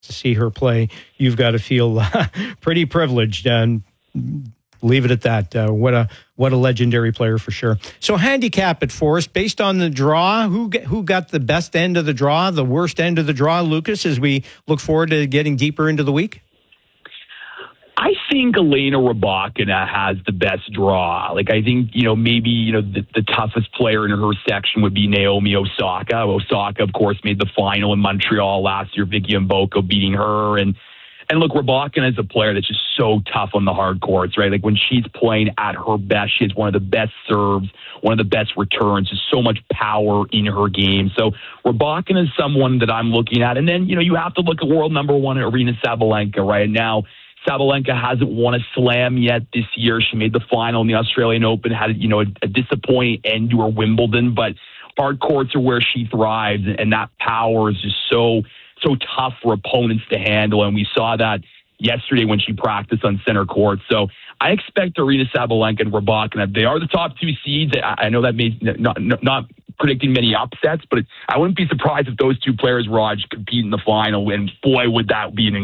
to see her play, you've got to feel pretty privileged, and leave it at that. What a legendary player for sure. So handicap it for us based on the draw. Who got the best end of the draw, the worst end of the draw, Lucas, as we look forward to getting deeper into the week? I think Elena Rybakina has the best draw. Like, I think, maybe, the toughest player in her section would be Naomi Osaka. Osaka, of course, made the final in Montreal last year, Vicky Mboko beating her. And look, Rybakina is a player that's just so tough on the hard courts, right? Like, when she's playing at her best, she has one of the best serves, one of the best returns, just so much power in her game. So Rybakina is someone that I'm looking at. And then, you have to look at world number one, Aryna Sabalenka, right? And now, Sabalenka hasn't won a slam yet this year. She made the final in the Australian Open, had a disappointing end to her Wimbledon, but hard courts are where she thrives, and that power is just so tough for opponents to handle, and we saw that yesterday when she practiced on center court. So I expect Aryna Sabalenka and Rybakina, they are the top two seeds. I know that may not predicting many upsets, but I wouldn't be surprised if those two players, Raj, compete in the final, and boy, would that be an